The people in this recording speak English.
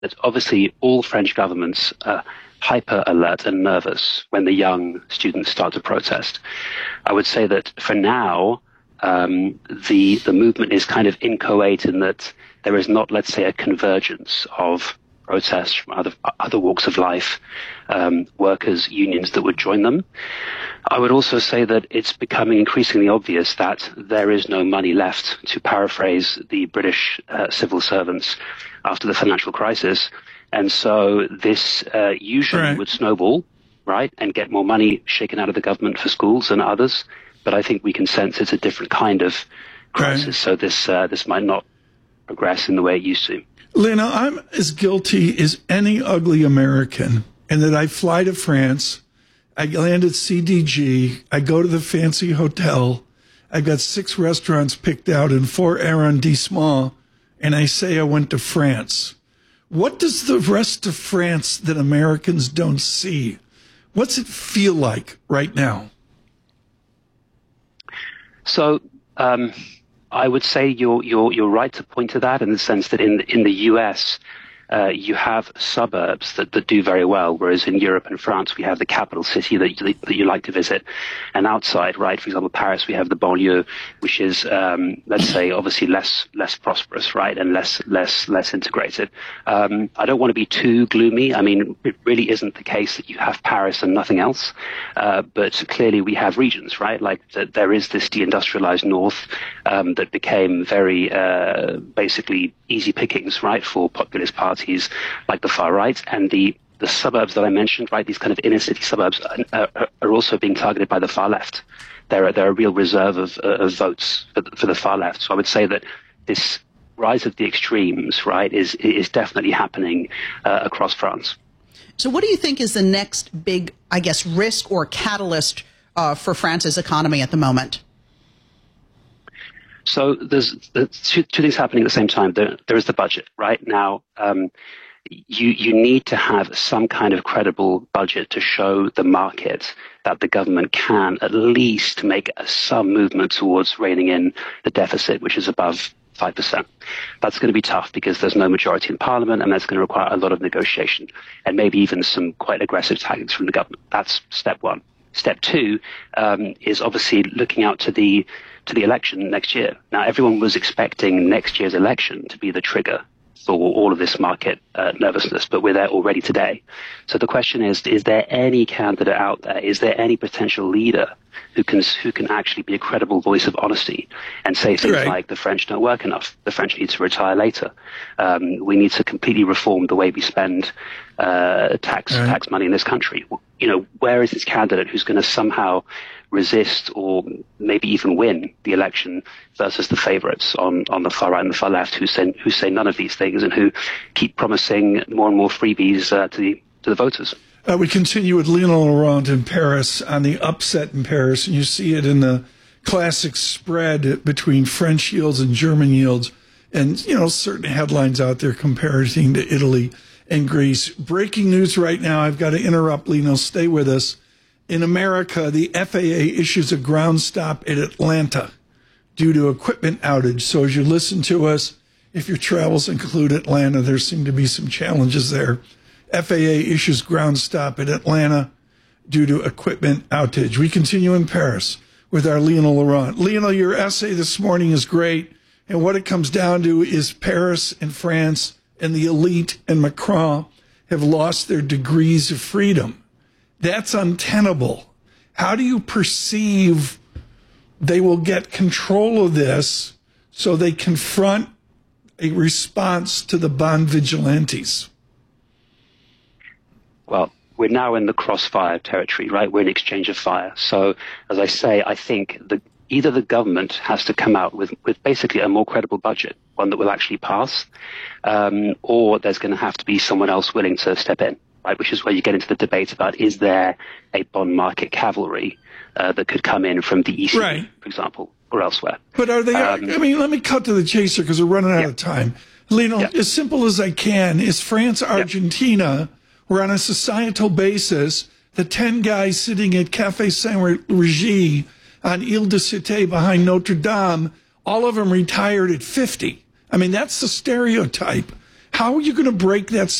that obviously all French governments are hyper alert and nervous when the young students start to protest. I would say that for now, the movement is kind of inchoate in that there is not, let's say, a convergence of protests from other walks of life, workers, unions that would join them. I would also say that it's becoming increasingly obvious that there is no money left, to paraphrase the British civil servants after the financial crisis. And so this usually would snowball, right, and get more money shaken out of the government for schools and others. But I think we can sense it's a different kind of crisis. So this might not progress in the way it used to. Lena, I'm as guilty as any ugly American in that I fly to France, I land at CDG, I go to the fancy hotel, I've got 6 restaurants picked out in 4 arrondissements, and I say I went to France. What does the rest of France that Americans don't see? What's it feel like right now? So I would say you're right to point to that, in the sense that in the US you have suburbs that do very well, whereas in Europe and France we have the capital city that you like to visit, and outside, right? For example, Paris, we have the banlieue, which is let's say obviously less prosperous, right, and less integrated. I don't want to be too gloomy. I mean, it really isn't the case that you have Paris and nothing else, but clearly we have regions, right? Like there is this deindustrialized north that became very basically easy pickings, right, for populist parties like the far right, and the suburbs that I mentioned, right, these kind of inner city suburbs are also being targeted by the far left. They're a real reserve of votes for the far left. So I would say that this rise of the extremes, right, is definitely happening across France. So what do you think is the next big, I guess, risk or catalyst for France's economy at the moment? So there's two things happening at the same time. There is the budget, right? Now, you need to have some kind of credible budget to show the market that the government can at least make some movement towards reining in the deficit, which is above 5%. That's going to be tough because there's no majority in parliament, and that's going to require a lot of negotiation and maybe even some quite aggressive tactics from the government. That's step one. Step two is obviously looking out to the election next year. Now, everyone was expecting next year's election to be the trigger for all of this market nervousness, but we're there already today. So the question is there any candidate out there? Is there any potential leader who can actually be a credible voice of honesty and say things like the French don't work enough, the French need to retire later, we need to completely reform the way we spend tax money in this country? You know, where is this candidate who's going to somehow resist or maybe even win the election versus the favorites on the far right and the far left who say none of these things and who keep promising more and more freebies to the voters? We continue with Lena Laurent in Paris on the upset in Paris, and you see it in the classic spread between French yields and German yields, and, you know, certain headlines out there comparing to Italy and Greece. Breaking news right now. I've got to interrupt, Lena. Stay with us. In America, the FAA issues a ground stop at Atlanta due to equipment outage. So as you listen to us, if your travels include Atlanta, there seem to be some challenges there. FAA issues ground stop at Atlanta due to equipment outage. We continue in Paris with our Lena Laurent. Lena, your essay this morning is great. And what it comes down to is Paris and France and the elite and Macron have lost their degrees of freedom. That's untenable. How do you perceive they will get control of this so they confront a response to the bond vigilantes? Well, we're now in the crossfire territory, right? We're in exchange of fire. So, as I say, I think either the government has to come out with basically a more credible budget, one that will actually pass, or there's going to have to be someone else willing to step in, right? Which is where you get into the debate about, is there a bond market cavalry that could come in from the ECB, for example, or elsewhere? But are they, I mean, let me cut to the chaser because we're running out of time. Lena, as simple as I can, is France, Argentina, where on a societal basis, the 10 guys sitting at Café Saint-Régy on Ile-de-Cité behind Notre Dame, all of them retired at 50. I mean, that's the stereotype. how are you going to break that